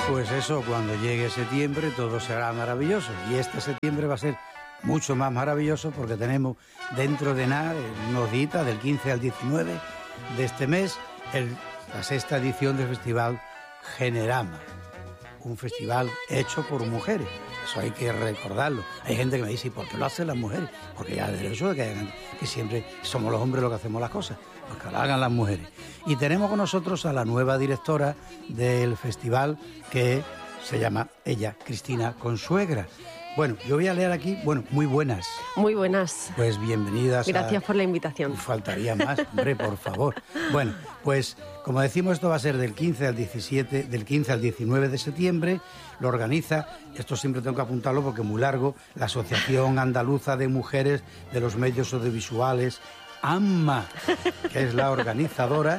Pues eso, cuando llegue septiembre todo será maravilloso. Y este septiembre va a ser mucho más maravilloso porque tenemos dentro de nada, unos días, del 15 al 19 de este mes, la sexta edición del Festival Generama. Un festival hecho por mujeres. Eso hay que recordarlo. Hay gente que me dice, ¿y por qué lo hacen las mujeres? Porque ya derecho de que siempre somos los hombres los que hacemos las cosas, pues que lo hagan las mujeres. Y tenemos con nosotros a la nueva directora del festival, que se llama ella, Cristina Consuegra. Bueno, yo voy a leer aquí, muy buenas. Muy buenas. Pues bienvenidas. Gracias por la invitación. Faltaría más, hombre, por favor. Bueno, pues como decimos, esto va a ser del 15 al 19 de septiembre. Lo organiza, esto siempre tengo que apuntarlo porque es muy largo, la Asociación Andaluza de Mujeres de los Medios Audiovisuales, AMMA, que es la organizadora,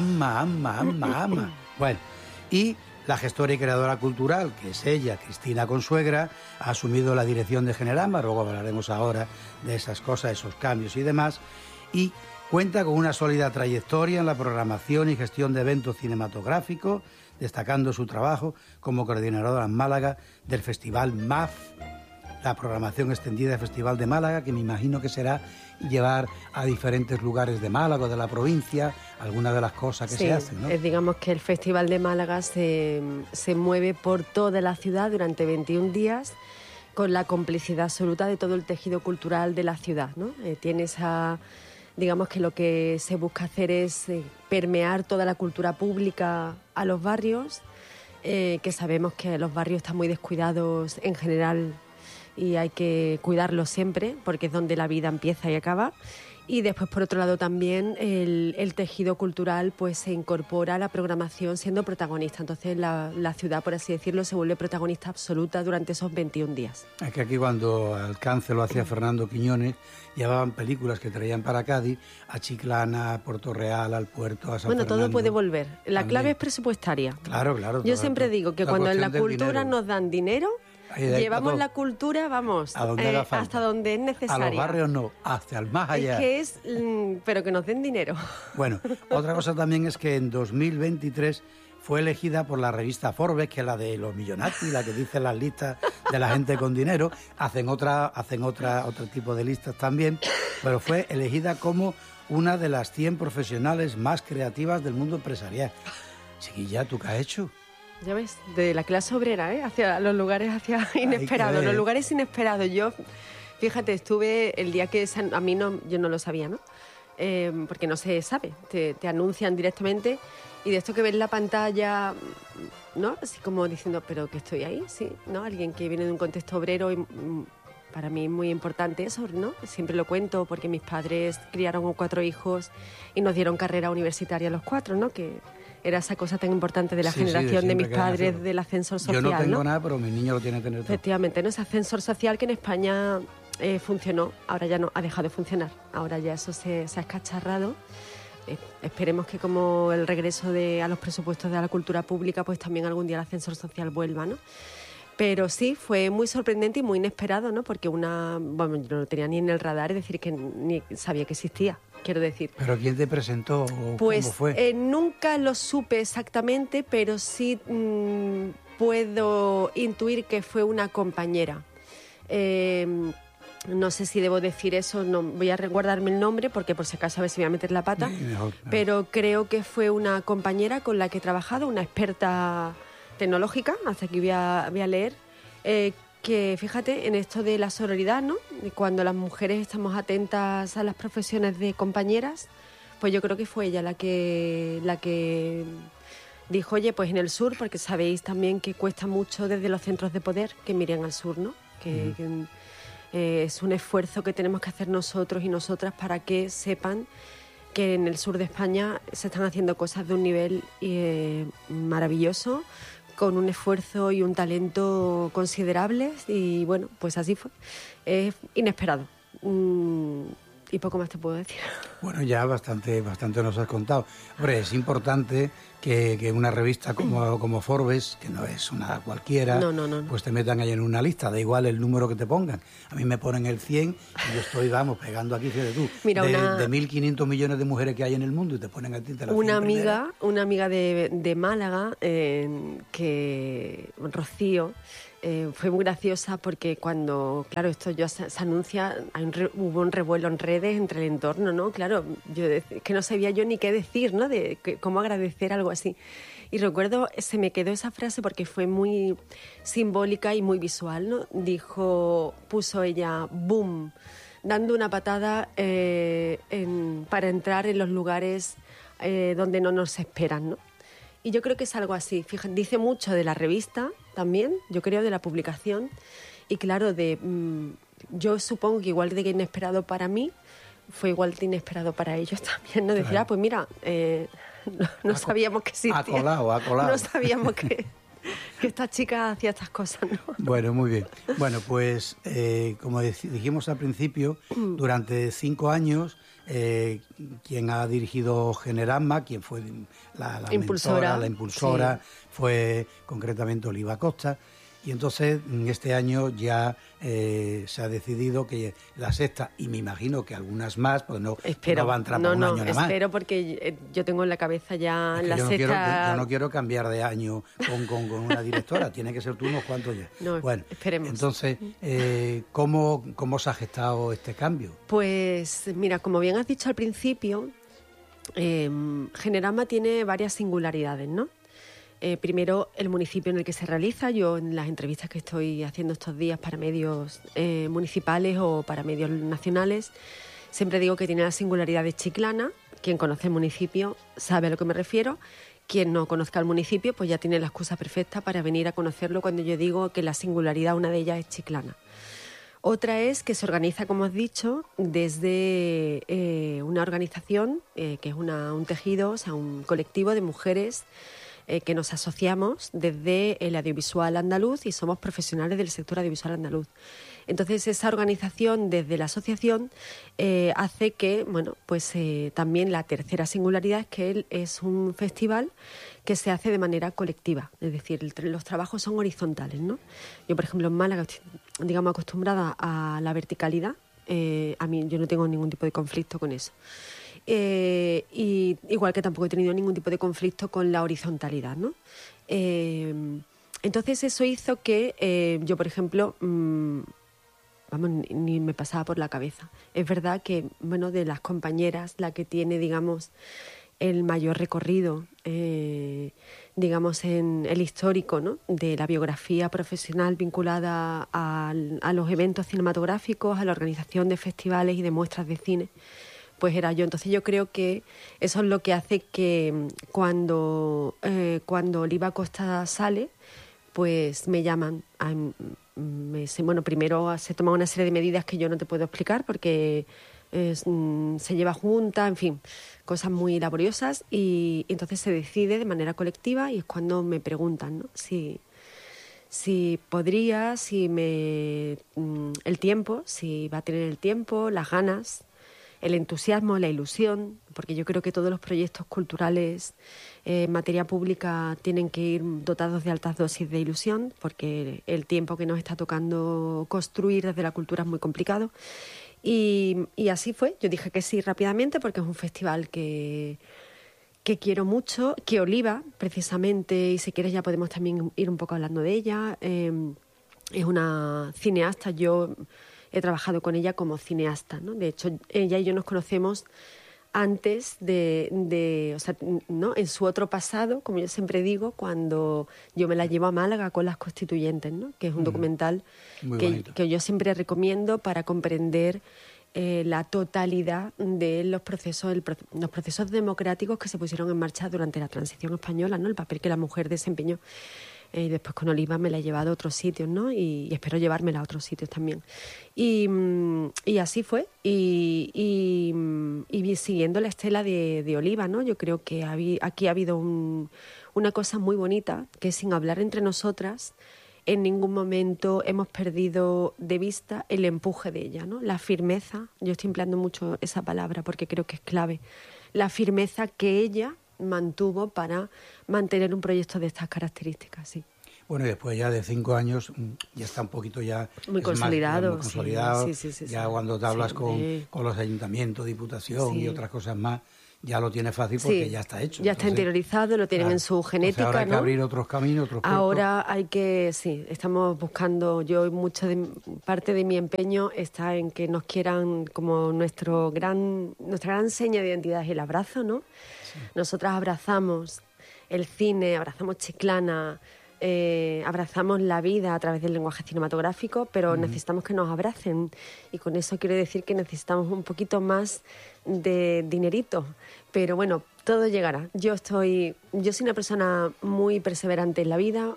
AMMA. Bueno, y la gestora y creadora cultural, que es ella, Cristina Consuegra, ha asumido la dirección de Generama, luego hablaremos ahora de esas cosas, esos cambios y demás, y cuenta con una sólida trayectoria en la programación y gestión de eventos cinematográficos, destacando su trabajo como coordinadora en Málaga del Festival MAF, la programación extendida del Festival de Málaga, que me imagino que será llevar a diferentes lugares de Málaga o de la provincia algunas de las cosas que se hacen, ¿no? Digamos que el Festival de Málaga se mueve por toda la ciudad durante 21 días con la complicidad absoluta de todo el tejido cultural de la ciudad, ¿no? Tiene esa... Digamos que lo que se busca hacer es permear toda la cultura pública a los barrios, que sabemos que los barrios están muy descuidados en general y hay que cuidarlos siempre porque es donde la vida empieza y acaba. Y después, por otro lado, también el tejido cultural pues se incorpora a la programación siendo protagonista. Entonces la ciudad, por así decirlo, se vuelve protagonista absoluta durante esos 21 días. Es que aquí cuando Alcance lo hacía Fernando Quiñones, llevaban películas que traían para Cádiz, a Chiclana, a Puerto Real, al puerto, a San Fernando. Todo puede volver. La clave es presupuestaria. Claro. Yo siempre digo que cuando en la cultura nos dan dinero... Llevamos la cultura, vamos, hasta donde es necesaria. A los barrios no, hasta el más allá. Pero que nos den dinero. Bueno, otra cosa también es que en 2023 fue elegida por la revista Forbes, que es la de los millonati, la que dice las listas de la gente con dinero. Hacen otro tipo de listas también, pero fue elegida como una de las 100 profesionales más creativas del mundo empresarial. Chiquilla, ¿tú qué has hecho? Ya ves, de la clase obrera, hacia los lugares inesperados, los lugares inesperados. Yo, fíjate, estuve el día que yo no lo sabía, ¿no? Porque no se sabe, te anuncian directamente y de esto que ves en la pantalla, ¿no? Así como diciendo, pero que estoy ahí, sí, ¿no? Alguien que viene de un contexto obrero y para mí es muy importante eso, ¿no? Siempre lo cuento porque mis padres criaron 4 hijos y nos dieron carrera universitaria los 4, ¿no? Que era esa cosa tan importante de la generación de mis padres, del ascensor social. Yo no tengo nada, pero mi niño lo tiene que tener todo. Efectivamente, ¿no? Ese ascensor social que en España funcionó, ahora ya no, ha dejado de funcionar. Ahora ya eso se ha escacharrado. Esperemos que como el regreso a los presupuestos de la cultura pública, pues también algún día el ascensor social vuelva, ¿no? Pero sí, fue muy sorprendente y muy inesperado, ¿no? Porque yo no lo tenía ni en el radar, es decir, que ni sabía que existía. Quiero decir. ¿Pero quién te presentó? Pues ¿cómo fue? Nunca lo supe exactamente, pero sí puedo intuir que fue una compañera. No sé si debo decir eso, no voy a guardarme el nombre porque por si acaso a ver si me voy a meter la pata, mejor. Pero creo que fue una compañera con la que he trabajado, una experta tecnológica, hasta aquí voy a leer, que fíjate, en esto de la sororidad, ¿no? Y cuando las mujeres estamos atentas a las profesiones de compañeras, pues yo creo que fue ella la que dijo, oye, pues en el sur, porque sabéis también que cuesta mucho desde los centros de poder que miren al sur, ¿no? Que es un esfuerzo que tenemos que hacer nosotros y nosotras para que sepan que en el sur de España se están haciendo cosas de un nivel maravilloso, con un esfuerzo y un talento considerables y bueno, pues así fue. Es inesperado. Y poco más te puedo decir. Bueno, ya bastante nos has contado. Hombre, es importante que una revista como Forbes, que no es una cualquiera, pues te metan ahí en una lista, da igual el número que te pongan. A mí me ponen el 100 y yo estoy, pegando aquí, fíjate tú, mira, de 1.500 millones de mujeres que hay en el mundo y te ponen a ti te la una amiga de Málaga, que Rocío, fue muy graciosa porque cuando, claro, esto ya se anuncia, hubo un revuelo en redes entre el entorno, ¿no? Claro, que no sabía yo ni qué decir, ¿no? De cómo agradecer algo así. Y recuerdo, se me quedó esa frase porque fue muy simbólica y muy visual, ¿no? Puso ella, boom, dando una patada para entrar en los lugares donde no nos esperan, ¿no? Y yo creo que es algo así. Fíjate, dice mucho de la revista también, yo creo, de la publicación. Y claro, yo supongo que igual de que inesperado para mí, fue igual de inesperado para ellos también, ¿no? Decir, pues mira, no sabíamos que existía. Ha colado. No sabíamos que esta chica hacía estas cosas, ¿no? Bueno, muy bien. Bueno, pues como dijimos al principio, durante 5 años... quien ha dirigido Generasma, quien fue la impulsora, sí, fue concretamente Oliva Costa. Y entonces este año ya se ha decidido que la sexta, y me imagino que algunas más, pues no va a entrar por un año nada más. Espero, porque yo tengo en la cabeza ya la sexta... Yo no quiero cambiar de año con una directora, tiene que ser tú unos cuantos ya. Bueno, esperemos. Entonces, ¿cómo se ha gestado este cambio? Pues mira, como bien has dicho al principio, Generasma tiene varias singularidades, ¿no? Primero, el municipio en el que se realiza. Yo, en las entrevistas que estoy haciendo estos días para medios municipales o para medios nacionales, siempre digo que tiene la singularidad de Chiclana. Quien conoce el municipio sabe a lo que me refiero. Quien no conozca el municipio, pues ya tiene la excusa perfecta para venir a conocerlo cuando yo digo que la singularidad, una de ellas, es Chiclana. Otra es que se organiza, como has dicho, desde una organización que es un tejido, o sea, un colectivo de mujeres que nos asociamos desde el audiovisual andaluz y somos profesionales del sector audiovisual andaluz. Entonces, esa organización desde la asociación hace que, también la tercera singularidad es que es un festival que se hace de manera colectiva, es decir, los trabajos son horizontales, ¿no? Yo, por ejemplo, en Málaga estoy, digamos, acostumbrada a la verticalidad. A mí yo no tengo ningún tipo de conflicto con eso. Y igual que tampoco he tenido ningún tipo de conflicto con la horizontalidad, ¿no? Entonces eso hizo que yo, por ejemplo, ni me pasaba por la cabeza. Es verdad que, de las compañeras, la que tiene, digamos, el mayor recorrido, digamos, en el histórico, ¿no?, de la biografía profesional vinculada a los eventos cinematográficos, a la organización de festivales y de muestras de cine, pues era yo. Entonces yo creo que eso es lo que hace que cuando Oliva Costa sale, pues me llaman. Primero se toman una serie de medidas que yo no te puedo explicar porque se lleva junta, en fin, cosas muy laboriosas, y entonces se decide de manera colectiva y es cuando me preguntan, ¿no?, si podría, el tiempo, si va a tener el tiempo, las ganas, el entusiasmo, la ilusión, porque yo creo que todos los proyectos culturales en materia pública tienen que ir dotados de altas dosis de ilusión, porque el tiempo que nos está tocando construir desde la cultura es muy complicado. Y así fue. Yo dije que sí rápidamente porque es un festival que quiero mucho, que Oliva, precisamente, y si quieres ya podemos también ir un poco hablando de ella, es una cineasta. Yo he trabajado con ella como cineasta, ¿no? De hecho, ella y yo nos conocemos antes o sea, ¿no?, en su otro pasado, como yo siempre digo, cuando yo me la llevo a Málaga con Las Constituyentes, ¿no?, que es un documental que yo siempre recomiendo para comprender la totalidad de los procesos democráticos que se pusieron en marcha durante la transición española, ¿no?, el papel que la mujer desempeñó. Y después con Oliva me la he llevado a otros sitios, ¿no? Y espero llevármela a otros sitios también. Y así fue. Y siguiendo la estela de Oliva, ¿no? Yo creo que aquí ha habido una cosa muy bonita, que sin hablar entre nosotras, en ningún momento hemos perdido de vista el empuje de ella, ¿no? La firmeza. Yo estoy empleando mucho esa palabra porque creo que es clave. La firmeza que ella mantuvo para mantener un proyecto de estas características, sí. Bueno, y después ya de 5 años ya está un poquito ya... Muy consolidado. Muy consolidado. Sí, ya cuando te hablas con los ayuntamientos, diputación y otras cosas más, ya lo tienes fácil porque ya está hecho. Ya está interiorizado, lo tienen en su genética. Ahora hay que abrir otros caminos, otros puertos. Ahora hay que, estamos buscando, parte de mi empeño está en que nos quieran como nuestra gran seña de identidad es el abrazo, ¿no? Sí. Nosotras abrazamos el cine, abrazamos Chiclana, abrazamos la vida a través del lenguaje cinematográfico, pero necesitamos que nos abracen, y con eso quiero decir que necesitamos un poquito más de dinerito, pero bueno, todo llegará. Yo soy una persona muy perseverante en la vida,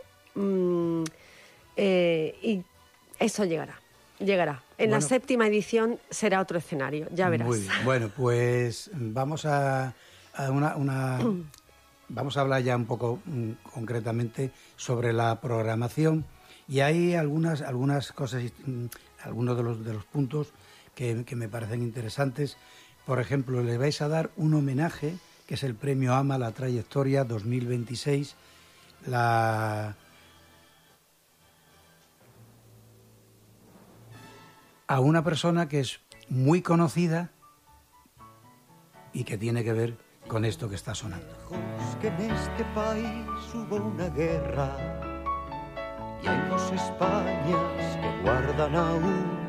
y eso llegará. En la 7ª edición será otro escenario, ya verás. Muy bien. Bueno, pues vamos a vamos a hablar ya un poco concretamente sobre la programación, y hay algunas cosas, algunos de los puntos que me parecen interesantes. Por ejemplo, le vais a dar un homenaje, que es el Premio AMA La Trayectoria 2026, a una persona que es muy conocida y que tiene que ver con esto que está sonando. Que en este país hubo una guerra y hay 2 Españas que guardan aún